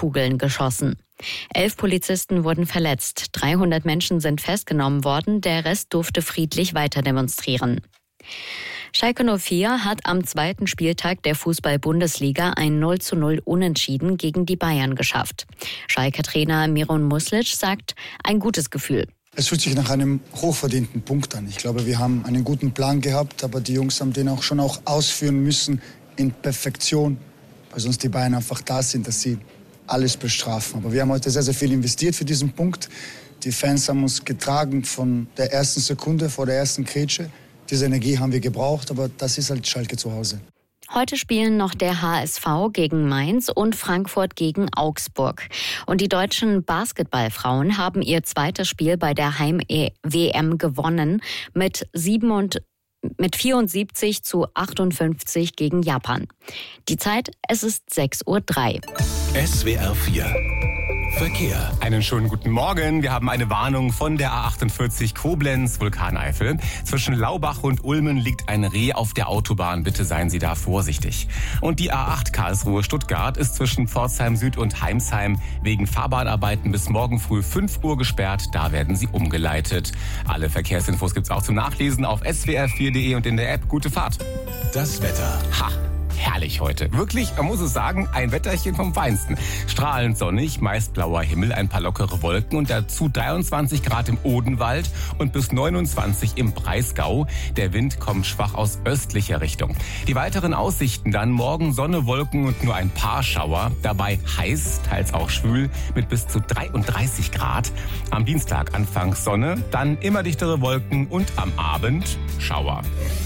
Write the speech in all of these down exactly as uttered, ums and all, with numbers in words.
Kugeln geschossen. Elf Polizisten wurden verletzt, dreihundert Menschen sind festgenommen worden, der Rest durfte friedlich weiter demonstrieren. Schalke null vier hat am zweiten Spieltag der Fußball-Bundesliga ein null zu null Unentschieden gegen die Bayern geschafft. Schalke-Trainer Miron Muslic sagt, ein gutes Gefühl. Es fühlt sich nach einem hochverdienten Punkt an. Ich glaube, wir haben einen guten Plan gehabt, aber die Jungs haben den auch schon auch ausführen müssen in Perfektion, weil sonst die Bayern einfach da sind, dass sie alles bestrafen. Aber wir haben heute sehr, sehr viel investiert für diesen Punkt. Die Fans haben uns getragen von der ersten Sekunde vor der ersten Grätsche. Diese Energie haben wir gebraucht, aber das ist halt Schalke zu Hause. Heute spielen noch der H S V gegen Mainz und Frankfurt gegen Augsburg. Und die deutschen Basketballfrauen haben ihr zweites Spiel bei der Heim-W M gewonnen mit, sieben und, mit vierundsiebzig zu achtundfünfzig gegen Japan. Die Zeit, es ist sechs Uhr drei. S W R vier Verkehr. Einen schönen guten Morgen. Wir haben eine Warnung von der A achtundvierzig Koblenz-Vulkaneifel. Zwischen Laubach und Ulmen liegt ein Reh auf der Autobahn. Bitte seien Sie da vorsichtig. Und die A acht Karlsruhe-Stuttgart ist zwischen Pforzheim Süd und Heimsheim wegen Fahrbahnarbeiten bis morgen früh fünf Uhr gesperrt. Da werden sie umgeleitet. Alle Verkehrsinfos gibt's auch zum Nachlesen auf s w r vier punkt d e und in der App. Gute Fahrt. Das Wetter. Ha! Herrlich heute. Wirklich, man muss es sagen, ein Wetterchen vom Feinsten. Strahlend sonnig, meist blauer Himmel, ein paar lockere Wolken und dazu dreiundzwanzig Grad im Odenwald und bis neunundzwanzig im Breisgau. Der Wind kommt schwach aus östlicher Richtung. Die weiteren Aussichten dann: morgen Sonne, Wolken und nur ein paar Schauer. Dabei heiß, teils auch schwül mit bis zu dreiunddreißig Grad. Am Dienstag anfangs Sonne, dann immer dichtere Wolken und am Abend Schauer.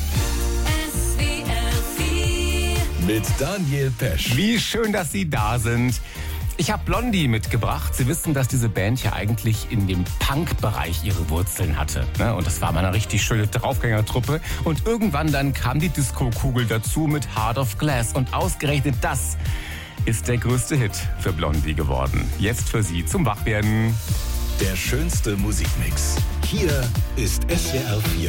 Mit Daniel Pesch. Wie schön, dass Sie da sind. Ich habe Blondie mitgebracht. Sie wissen, dass diese Band ja eigentlich in dem Punk-Bereich ihre Wurzeln hatte. Und das war mal eine richtig schöne Draufgängertruppe. Und irgendwann dann kam die Disco-Kugel dazu mit Heart of Glass. Und ausgerechnet das ist der größte Hit für Blondie geworden. Jetzt für Sie zum Wachwerden. Der schönste Musikmix. Hier ist S W R vier.